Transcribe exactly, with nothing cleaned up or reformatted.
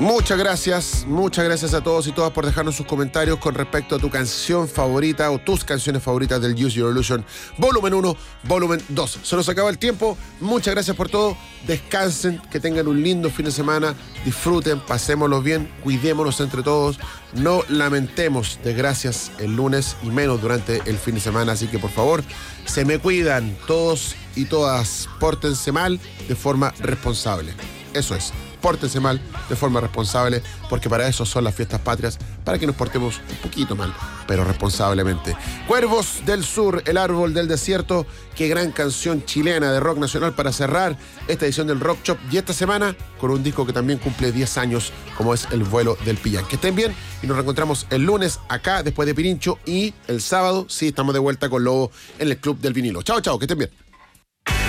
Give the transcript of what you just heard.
Muchas gracias, muchas gracias a todos y todas por dejarnos sus comentarios con respecto a tu canción favorita o tus canciones favoritas del Use Your Illusion volumen uno, volumen dos. Se nos acaba el tiempo, muchas gracias por todo, descansen, que tengan un lindo fin de semana, disfruten, pasémoslo bien, cuidémonos entre todos, no lamentemos desgracias el lunes y menos durante el fin de semana, así que por favor, se me cuidan todos y todas, pórtense mal de forma responsable, eso es. Pórtense mal de forma responsable, porque para eso son las fiestas patrias, para que nos portemos un poquito mal, pero responsablemente. Cuervos del Sur, El Árbol del Desierto, qué gran canción chilena de rock nacional para cerrar esta edición del Rock Shop y esta semana con un disco que también cumple diez años, como es El Vuelo del Pillán. Que estén bien y nos reencontramos el lunes acá después de Pirincho y el sábado sí estamos de vuelta con Lobo en el Club del Vinilo. Chao, chao, que estén bien.